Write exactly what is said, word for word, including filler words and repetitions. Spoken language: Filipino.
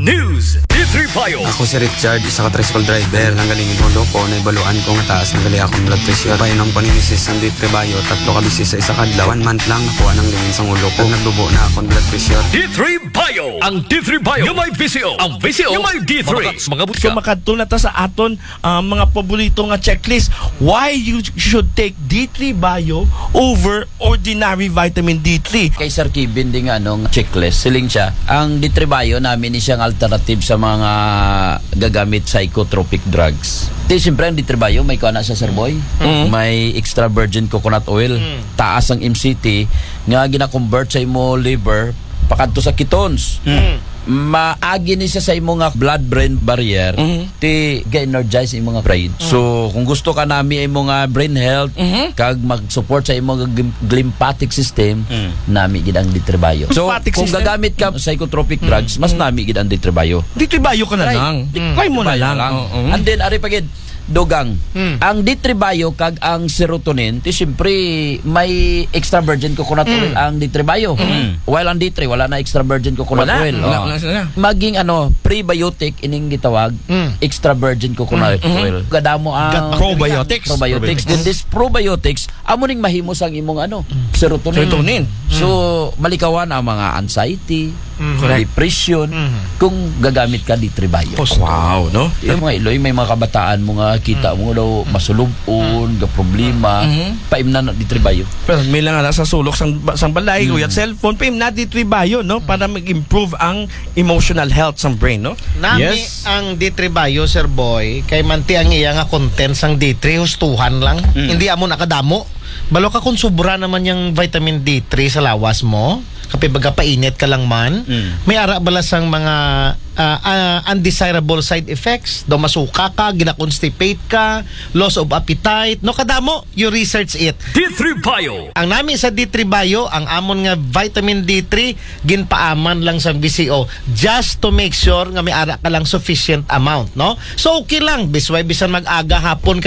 News. D three Bio. Ako si Richard, isa ka tricycle driver. Nanggalingin ulo ko, naibaluan ko nga taas, nagali akong blood pressure. Painom ko ni Missus ang D three Bio, tatlo ka bisis sa isa kadlaw. One month lang, nakuha ng lingin sa ulo ko. Nagdubo na akong blood pressure. D three Bio. Ang D three Bio. Yung may V C O. Ang V C O. Yung may D three. Mga butka. So makadto na ta sa aton uh, mga paborito nga checklist. Why you should take D three Bio over ordinary vitamin D three? Kay Sir Kevin din nga nung checklist, siling siya. Ang D three Bio namin is siyang alternative sa mga gagamit psychotropic drugs. Di siyempre ang D three Bio may kuha na sa Sir Boy. Mm-hmm. May extra virgin coconut oil. Mm-hmm. Taas ang M C T nga gina-convert sa imo liver pakadto sa ketones. Mm-hmm. Maagi ni siya sa imong nga blood-brain barrier, mm-hmm. ti ga-energize imong nga brain. Mm-hmm. So kung gusto ka nami imong nga brain health, mm-hmm. kag mag-support sa imong glymphatic system, mm-hmm. nami gid ang D three Bio. So Lymphatic kung system? gagamit ka psychotropic mm-hmm. drugs, mas nami gid ang D three Bio. D three Bio ka na Try. lang. Mm. Try mo na D three Bio lang. lang. Uh-uh. And then ari pagid dugang. Mm. Ang D three Bio kag ang serotonin, ti siyempre may extra virgin coconut oil mm. ang D three Bio. Mm. While ang D three wala na extra virgin coconut Wala. oil. Wala, Oh. wala sila. Maging ano, prebiotic ining gitawag, mm. extra virgin coconut Mm. oil. Gadamo ang Probiotics. Probiotics. Then this probiotics amo ning mahimos ang imong ano, serotonin. Serotonin. So malikawan ang mga anxiety, Mm. depression Mm. kung gagamit ka D three Bio. Wow, no? Yung mga Iloy, may mga kabataan mo nga kita mo daw masulubon, ga problema, Mhm. paim na na D three Bio. Pero may lang nga sa sulok sang, sang balay, Mm. kuya, cellphone, pa na D three Bio, no? Para mag-improve ang emotional health sang brain, no? Nami ang D three Bio, Sir Boy, kay manti ang iya nga content sang D three, hustuhan lang. Mm. Hindi amo nakadamo. Balo ka kung sobra naman yung vitamin D three sa lawas mo, kapag baga painit ka lang man, Mm. may ara bala sang mga uh, uh, undesirable side effects. Daw masuka ka, gina-constipate ka, loss of appetite. No kadamo, you research it. D three Bio. Ang nami sa D three Bio, ang amon nga vitamin D three, ginpaaman lang sa V C O just to make sure nga may ara ka lang sufficient amount, no? So okay lang, bisway bisan mag-aga hapon